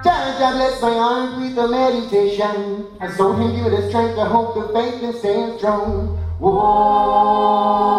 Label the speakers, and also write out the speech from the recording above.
Speaker 1: Jah bless my heart with the meditation, and so Him give me the strength to hope the faith and stand strong. Whoa.